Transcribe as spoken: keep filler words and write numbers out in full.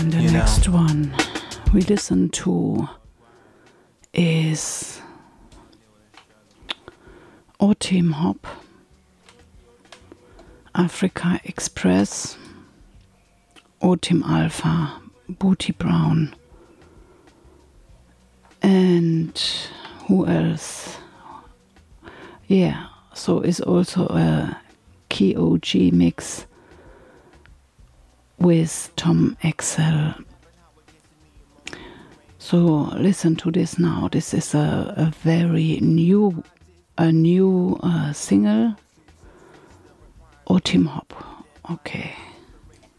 The you next know. one we listen to is O-Team Hop, Africa Express, O-Team Alpha, Booty Brown, and who else? Yeah, so it's also a Key O G mix with Tom Axel. So listen to this now. This is a, a very new, a new uh, single. O-Team Hop. Okay.